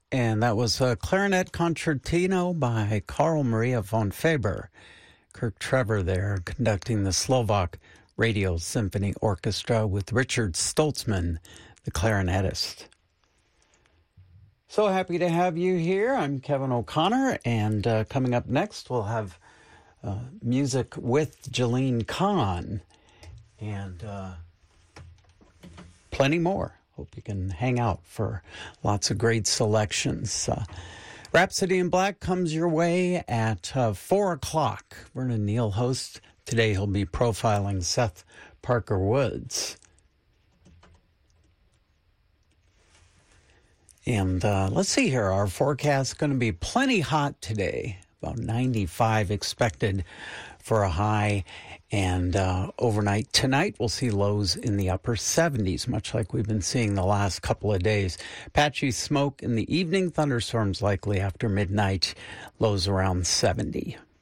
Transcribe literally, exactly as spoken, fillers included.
And that was a clarinet concertino by Carl Maria von Faber. Kirk Trevor there conducting the Slovak Radio Symphony Orchestra with Richard Stoltzman, the clarinetist. So happy to have you here. I'm Kevin O'Connor, and uh, coming up next we'll have uh, music with Jalene Kahn and uh, plenty more. Hope you can hang out for lots of great selections. Uh, Rhapsody in Black comes your way at uh, four o'clock. Vernon Neal hosts. Today he'll be profiling Seth Parker Woods. And uh, let's see here. Our forecast is going to be plenty hot today. About ninety-five expected for a high. And uh, overnight tonight, we'll see lows in the upper seventies, much like we've been seeing the last couple of days. Patchy smoke in the evening, thunderstorms likely after midnight, lows around seventy.